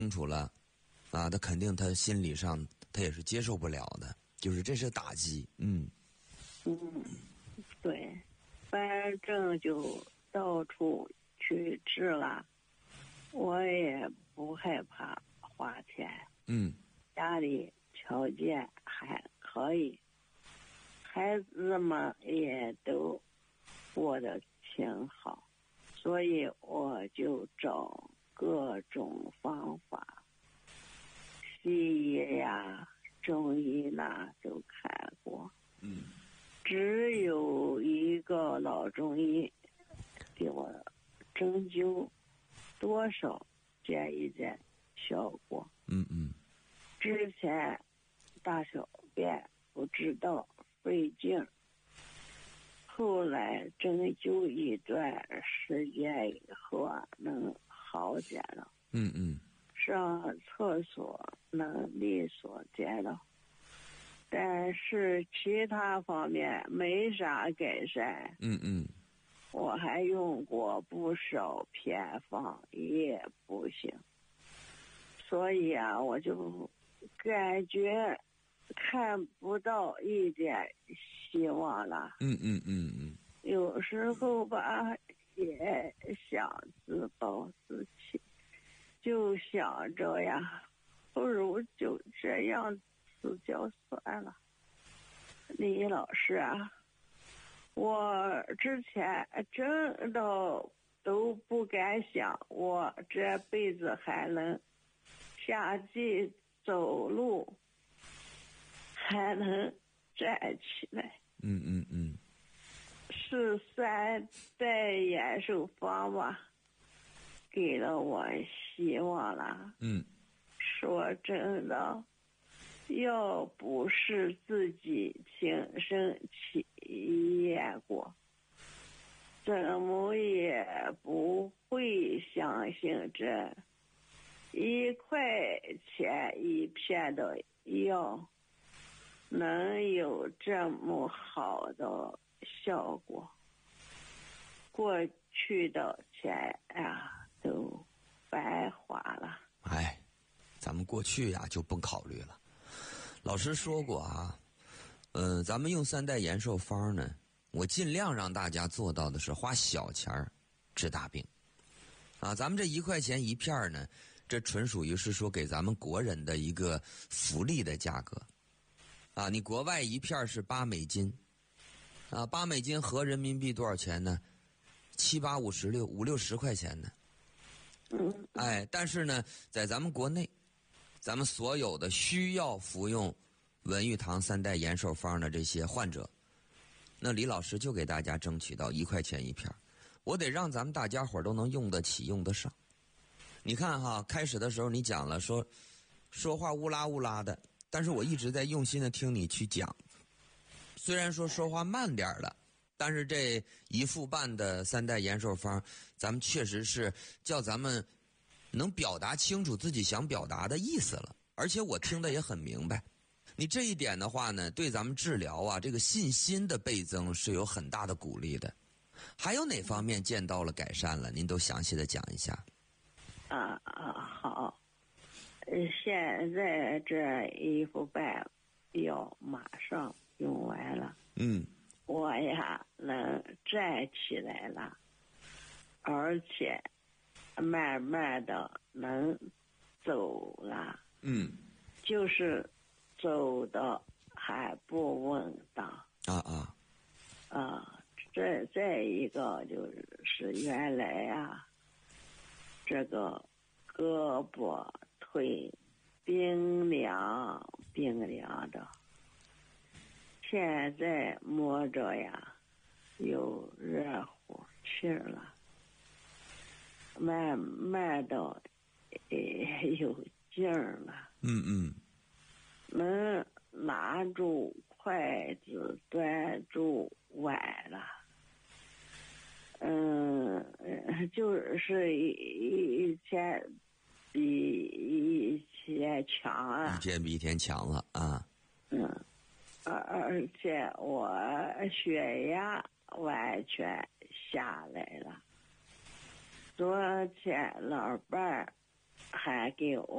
清楚了，他肯定他心理上他也是接受不了的，就是这是打击。 对，反正就到处去治了，我也不害怕花钱。家里条件还可以，孩子们也都过得挺好，所以我就找各种方法，西医呀、中医啦都看过。只有一个老中医给我针灸多少见一见效果。之前大小便不知道费劲，后来针灸一段时间以后能好点了。上厕所能利索点了，但是其他方面没啥改善。我还用过不少偏方也不行，所以我就感觉看不到一点希望了。有时候吧也想自暴自弃，就想着呀，不如就这样死掉算了。李老师我之前真的都不敢想我这辈子还能下地走路，还能站起来。是3代延寿方吧给了我希望了。说真的，要不是自己亲身体验过，怎么也不会相信这1块钱1片的药能有这么好的效果。过去的钱都白花了。 咱们过去就不考虑了。老师说过咱们用3代延寿方呢，我尽量让大家做到的是花小钱治大病。咱们这1块钱1片呢，这纯属于是说给咱们国人的一个福利的价格。你国外1片是8美金，8美金合人民币多少钱呢？7、8、56、5、60块钱呢。但是呢，在咱们国内，咱们所有的需要服用文玉堂3代延寿方的这些患者，那李老师就给大家争取到1块钱1片。我得让咱们大家伙都能用得起用得上。你看开始的时候你讲了说话乌拉乌拉的，但是我一直在用心的听你去讲。虽然说话慢点了，但是这1副半的3代延寿方，咱们确实是叫咱们能表达清楚自己想表达的意思了，而且我听得也很明白。你这一点的话呢，对咱们治疗这个信心的倍增是有很大的鼓励的。还有哪方面见到了改善了？您都详细的讲一下。 好。现在这1副半药马上用完了。我能站起来了，而且慢慢的能走了。就是走的还不稳当。再一个就是原来这个胳膊腿冰凉的，现在摸着有热乎气了，慢慢的有劲儿了。能拿住筷子端住碗了。就是以前比以前强以前比以前强了而且我血压完全下来了。昨天老伴儿还给我